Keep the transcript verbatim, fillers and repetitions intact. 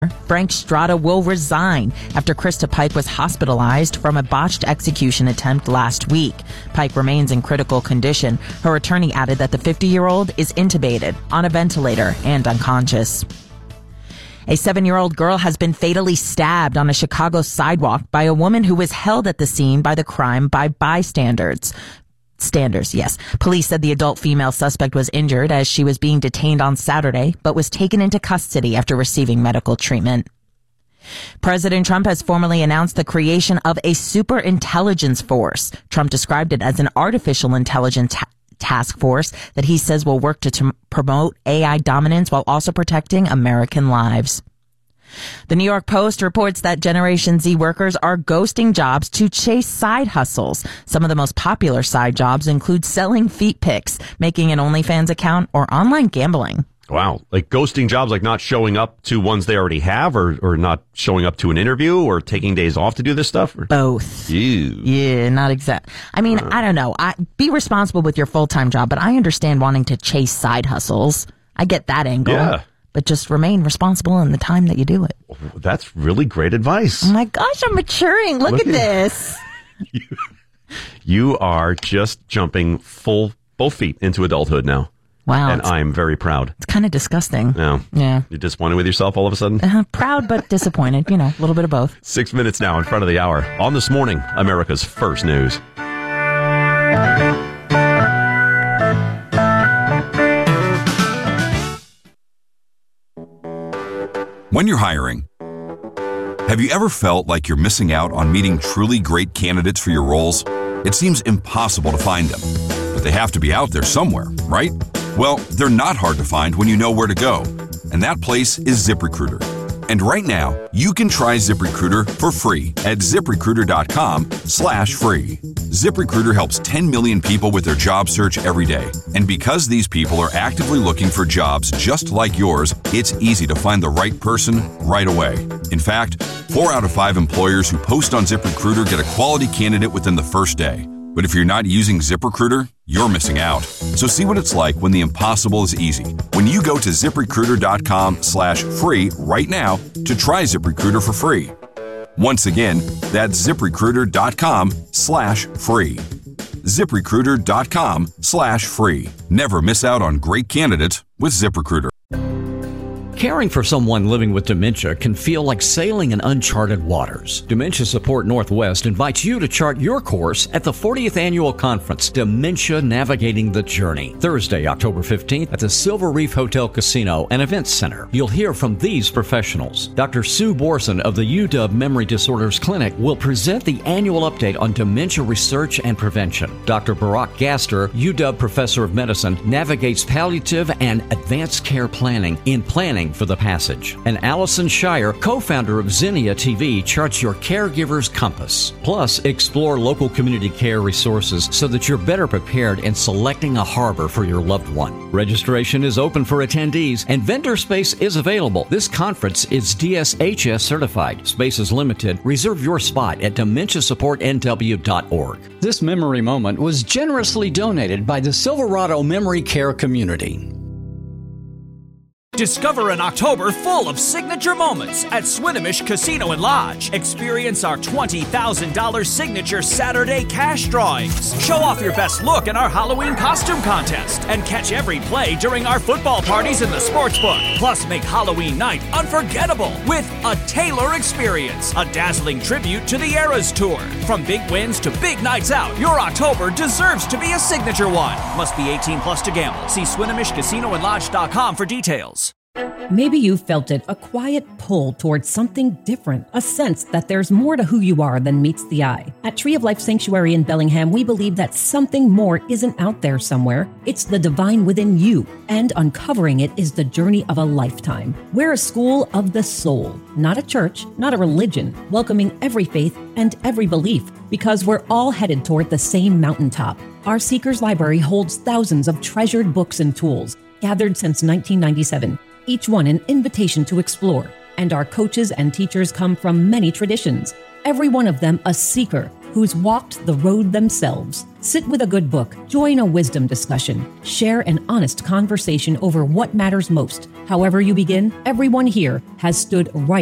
Frank Strada will resign after Krista Pike was hospitalized from a botched execution attempt last week. Pike remains in critical condition. Her attorney added that the fifty-year-old is intubated, on a ventilator, and unconscious. A seven-year-old girl has been fatally stabbed on a Chicago sidewalk by a woman who was held at the scene by the crime by bystanders. Standards, yes. Police said the adult female suspect was injured as she was being detained on Saturday, but was taken into custody after receiving medical treatment. President Trump has formally announced the creation of a super intelligence force. Trump described it as an artificial intelligence ta- task force that he says will work to t- promote A I dominance while also protecting American lives. The New York Post reports that Generation Z workers are ghosting jobs to chase side hustles. Some of the most popular side jobs include selling feet pics, making an OnlyFans account, or online gambling. Wow. Like ghosting jobs, like not showing up to ones they already have, or, or not showing up to an interview, or taking days off to do this stuff? Or? Both. Ew. Yeah, not exact. I mean, uh, I don't know. I, be responsible with your full-time job, but I understand wanting to chase side hustles. I get that angle. Yeah. But just remain responsible in the time that you do it. That's really great advice. Oh my gosh, I'm maturing. Look, Look at, at this. You, you are just jumping full, both feet into adulthood now. Wow. And I'm very proud. It's kind of disgusting. Yeah. Yeah. You're disappointed with yourself all of a sudden? Uh, proud but disappointed. You know, a little bit of both. Six minutes now in front of the hour. On This Morning, America's First News. When you're hiring, have you ever felt like you're missing out on meeting truly great candidates for your roles? It seems impossible to find them, but they have to be out there somewhere, right? Well, they're not hard to find when you know where to go, and that place is ZipRecruiter. And right now, you can try ZipRecruiter for free at ZipRecruiter.com slash free. ZipRecruiter helps ten million people with their job search every day. And because these people are actively looking for jobs just like yours, it's easy to find the right person right away. In fact, four out of five employers who post on ZipRecruiter get a quality candidate within the first day. But if you're not using ZipRecruiter, you're missing out. So see what it's like when the impossible is easy. When you go to ZipRecruiter.com slash free right now to try ZipRecruiter for free. Once again, that's ZipRecruiter.com slash free. ZipRecruiter.com slash free. Never miss out on great candidates with ZipRecruiter. Caring for someone living with dementia can feel like sailing in uncharted waters. Dementia Support Northwest invites you to chart your course at the fortieth Annual Conference, Dementia Navigating the Journey, Thursday, October fifteenth at the Silver Reef Hotel Casino and Events Center. You'll hear from these professionals. Doctor Sue Borson of the U W Memory Disorders Clinic will present the annual update on dementia research and prevention. Doctor Barack Gaster, U W Professor of Medicine, navigates palliative and advanced care planning in Planning for the Passage. And Allison Shire, co-founder of Zinnia T V, charts your caregiver's compass. Plus, explore local community care resources so that you're better prepared in selecting a harbor for your loved one. Registration is open for attendees and vendor space is available. This conference is D S H S certified. Space is limited. Reserve your spot at dementia support n w dot org. This memory moment was generously donated by the Silverado Memory Care community. Discover an October full of signature moments at Swinomish Casino and Lodge. Experience our twenty thousand dollars signature Saturday cash drawings. Show off your best look in our Halloween costume contest. And catch every play during our football parties in the sportsbook. Plus, make Halloween night unforgettable with a Taylor experience. A dazzling tribute to the Eras Tour. From big wins to big nights out, your October deserves to be a signature one. Must be eighteen plus to gamble. See Swinomish Casino and Lodge dot com for details. Maybe you felt it, a quiet pull towards something different, a sense that there's more to who you are than meets the eye. At Tree of Life Sanctuary in Bellingham, we believe that something more isn't out there somewhere. It's the divine within you, and uncovering it is the journey of a lifetime. We're a school of the soul, not a church, not a religion, welcoming every faith and every belief, because we're all headed toward the same mountaintop. Our Seekers Library holds thousands of treasured books and tools, gathered since nineteen ninety-seven. Each one an invitation to explore, and our coaches and teachers come from many traditions, every one of them a seeker, who's walked the road themselves. Sit with a good book, join a wisdom discussion, share an honest conversation over what matters most. However you begin, everyone here has stood right